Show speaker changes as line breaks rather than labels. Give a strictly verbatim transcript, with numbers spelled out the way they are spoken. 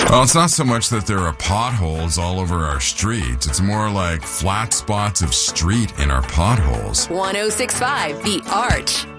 Well, it's not so much that there are potholes all over our streets. It's more like flat spots of street in our potholes.
one oh six point five The Arch.